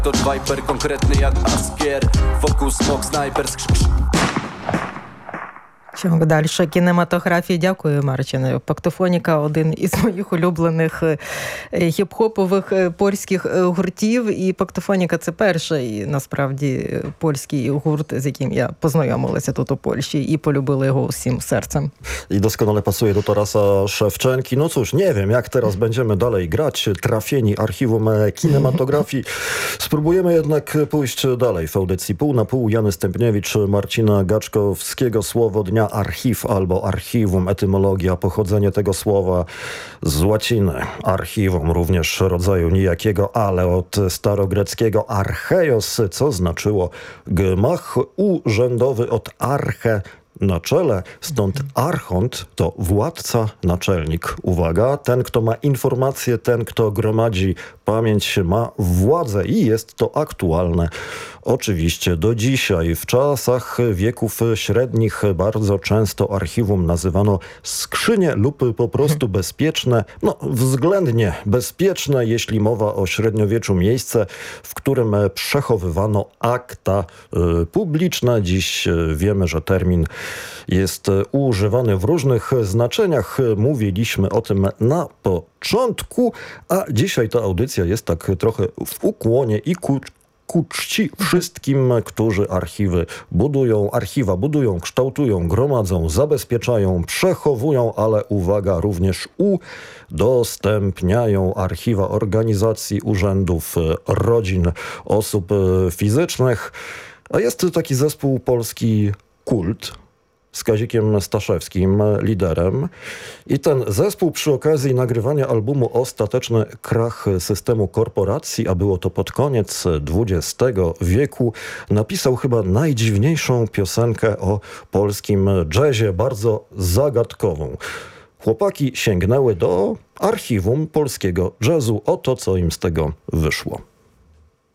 To Viper konkretny jak Askier. Fokus, smok, snajper, Ciąg dalszy кінематографії. Дякую, Марчине. Пактофоніка – один із моїх улюблених хіп-хопових польських гуртів. І Пактофоніка – це перший, насправді, польський гурт, з яким я познайомилася тут у Польщі і полюбила його усім серцем. I doskonale pasuje do Tarasa Szewczenki. No cóż, nie wiem, jak teraz będziemy dalej grać, trafieni archiwum kinematografii. Spróbujemy jednak pójść dalej w audycji pół na pół. Jany Stępniewicz, Marcina Gaczkowskiego. Słowo dnia archiw albo archiwum, etymologia, pochodzenie tego słowa z łaciny. Archiwum, również rodzaju nijakiego, ale od starogreckiego archeios, co znaczyło gmach urzędowy od arche, na czele, stąd archont to władca, naczelnik. Uwaga, ten, kto ma informacje, ten, kto gromadzi pamięć, ma władzę i jest to aktualne. Oczywiście do dzisiaj. W czasach wieków średnich bardzo często archiwum nazywano skrzynie lub po prostu bezpieczne, względnie bezpieczne, jeśli mowa o średniowieczu, miejsce, w którym przechowywano akta publiczne. Dziś wiemy, że termin jest używany w różnych znaczeniach. Mówiliśmy o tym na początku, a dzisiaj ta audycja jest tak trochę w ukłonie i ku czci wszystkim, którzy archiwa budują, kształtują, gromadzą, zabezpieczają, przechowują, ale uwaga, również udostępniają archiwa organizacji, urzędów, rodzin, osób fizycznych. A jest taki zespół polski Kult z Kazikiem Staszewskim liderem. I ten zespół przy okazji nagrywania albumu Ostateczny krach systemu korporacji, a było to pod koniec XX wieku, napisał chyba najdziwniejszą piosenkę o polskim jazzie, bardzo zagadkową. Chłopaki sięgnęły do archiwum polskiego jazzu. Oto co im z tego wyszło.